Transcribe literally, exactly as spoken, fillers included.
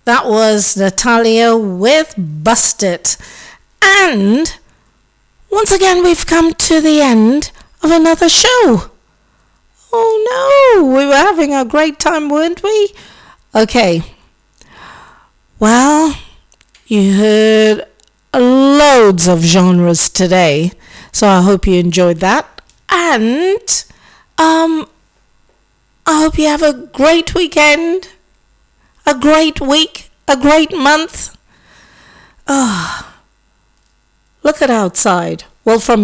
That was Natalia with Bust It. And once again, we've come to the end of another show. Oh no, we were having a great time, weren't we? Okay. Well, you heard loads of genres today, so I hope you enjoyed that. And um, I hope you have a great weekend, a great week, a great month. Oh, look at outside. Well, from